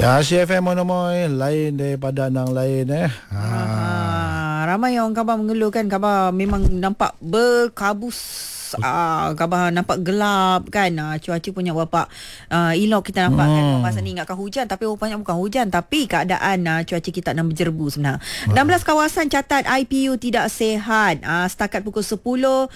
Ya, CFM Monomoy lain daripada nang lain Ramai orang khabar mengeluhkan khabar memang nampak berkabus. Khabar nampak gelap kan, cuaca punya bapak elok kita nampak kan masa ni ingatkan hujan, tapi rupanya bukan hujan, tapi keadaan cuaca kita nak berjerbu sebenarnya. 16 kawasan catat IPU tidak sihat setakat pukul 10.06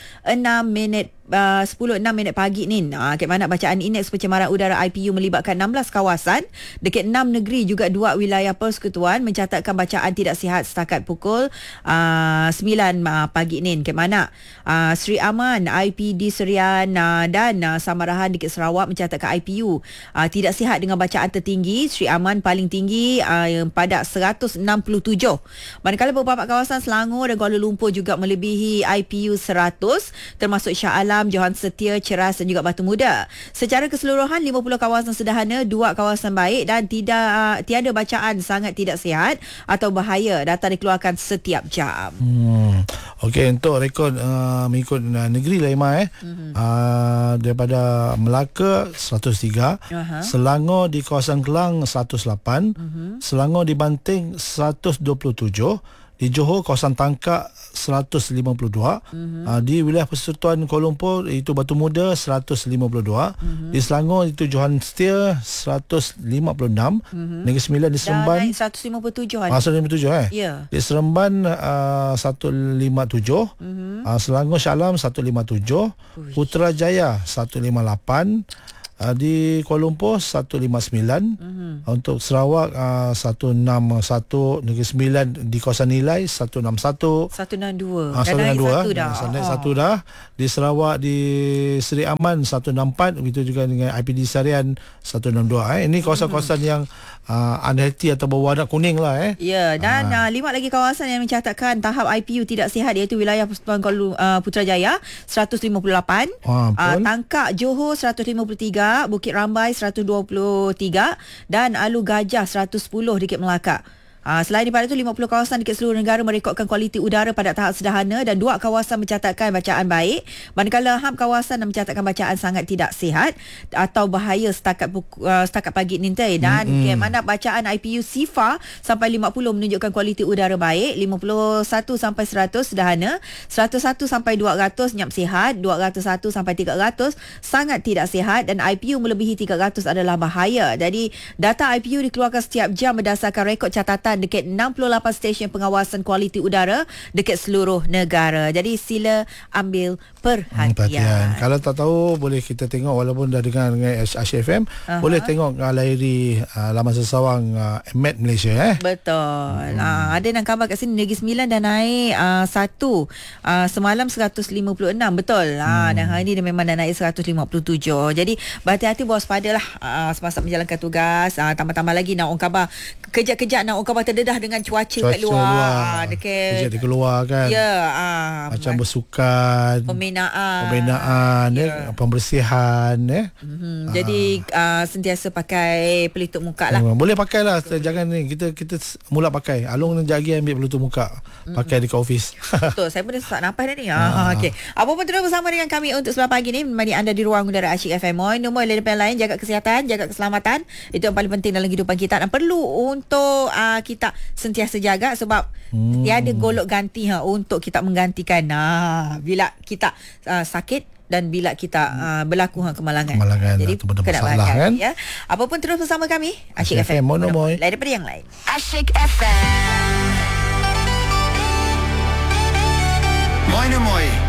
pagi ni. Kat mana bacaan indeks pencemaran udara IPU melibatkan 16 kawasan dekat 6 negeri juga 2 wilayah persekutuan mencatatkan bacaan tidak sihat setakat pukul 9 pagi ni. Kat mana Sri Aman, IPD Serian dan Samarahan dekat Sarawak mencatatkan IPU tidak sihat dengan bacaan tertinggi. Sri Aman paling tinggi pada 167. Manakala beberapa kawasan Selangor dan Kuala Lumpur juga melebihi IPU 100, termasuk Shah Alam, Johan Setia, Ceras dan juga Batu Muda. Secara keseluruhan 50 kawasan sederhana, 2 kawasan baik dan tiada bacaan sangat tidak sihat atau bahaya. Data dikeluarkan setiap jam. Okey, untuk rekod mengikut negeri lah daripada Melaka 103, Selangor di kawasan Kelang 108, Selangor di Banting 127, di Johor kawasan Tangkak 152, di wilayah Persekutuan Kuala Lumpur itu Batu Muda 152, di Selangor itu Johan Setia 156, Negeri Sembilan di Seremban 157 157 di Seremban 157, Selangor Shah Alam 157, Putrajaya 158, di Kuala Lumpur 159, untuk Sarawak 161, Negeri Sembilan di kawasan Nilai 161, 162 dan naik satu dah. Di Sarawak di Seri Aman 164, begitu juga dengan IPD Sarian 162. Ini kawasan-kawasan yang unhealthy atau berwarna kuning lah Ya, dan 5 lagi kawasan yang mencatatkan tahap IPU tidak sihat, iaitu wilayah Persekutuan Putrajaya 158, Tangkak Johor 153, Bukit Rambai 123 dan Alu Gajah 110 dekat Melaka. Selain daripada itu, 50 kawasan dekat seluruh negara merekodkan kualiti udara pada tahap sederhana dan 2 kawasan mencatatkan bacaan baik, manakala HAM kawasan mencatatkan bacaan sangat tidak sihat atau bahaya setakat pagi ni. Dan mana bacaan IPU SIFA sampai 50 menunjukkan kualiti udara baik, 51 sampai 100 sederhana, 101 sampai 200 nyap sihat, 201 sampai 300 sangat tidak sihat dan IPU melebihi 300 adalah bahaya. Jadi data IPU dikeluarkan setiap jam berdasarkan rekod catatan dekat 68 stesen pengawasan kualiti udara dekat seluruh negara. Jadi sila ambil perhatian. Kalau tak tahu, boleh kita tengok, walaupun dah dengar dengan HFM, boleh tengok layari laman sesawang Met Malaysia Betul. Ada nak khabar kat sini Negeri Sembilan dah naik semalam 156, betul. Dan hari ni dia memang dah naik 157. Jadi berhati-hati, berwaspadalah semasa menjalankan tugas. Tambah-tambah lagi nak orang khabar kejap-kejap nak orang khabar terdedah dengan cuaca kat luar. Kejap dia keluar kan. Macam bersukan, pembinaan pembersihan Jadi sentiasa pakai pelitup muka lah. Boleh pakai lah. Jangan ni kita mula pakai. Along nak lagi ambil pelitup muka, pakai dekat office. Betul. Saya pun dah sesak nafas dah ni. Okey. Apa pun terus bersama dengan kami untuk sebelah pagi ni, menemani anda di ruang udara Asyik FM. Nombor lain, jaga kesihatan, jaga keselamatan. Itu yang paling penting dalam kehidupan kita dan perlu untuk kita sentiasa jaga, sebab tiada golok ganti untuk kita menggantikan bila kita sakit dan bila kita berlaku kemalangan. Jadi kena berhati-hati kan? Apa pun terus bersama kami Asyik FM. Lain daripada yang lain. Asyik FM. Moin.